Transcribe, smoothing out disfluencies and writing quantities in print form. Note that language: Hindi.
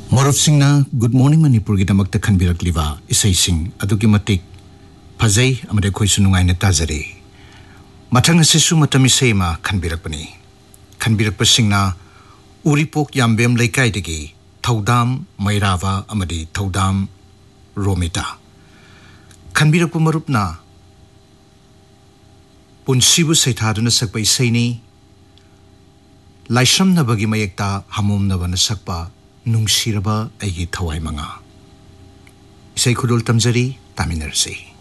मरुपसिंगना गुड मॉर्निंग मणिपुर की दमकता खनबिरकलिबा इसैसिंग अदुगी मतिक फजै अमदे खोइसु नुंगाइना ताजरे मथंग असिसु मतम इसेमा खनबिरकपनि खनबिरकपसिंगना उरिपोक यामबेम लैकाइदगी थौदाम मैरावा अमदि थौदाम रोमिता खनबिरकप मरुपना पुनसिबु सैथादुना सकपा इसैनी लाइश्रमनबगी मयेक्ता हमोमनबना सकपा नुंसिरबा अैगी थवाई मंगा इसै खुदुल तमजरी तामिनरसे।